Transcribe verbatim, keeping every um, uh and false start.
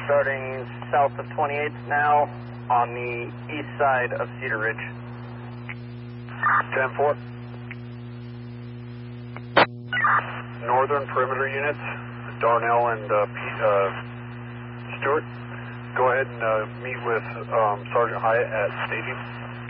starting south of twenty-eighth now on the east side of Cedar Ridge. ten four. Northern perimeter units, Darnell and uh, Pete, uh, Stewart, go ahead and uh, meet with um, Sergeant Hyatt at staging.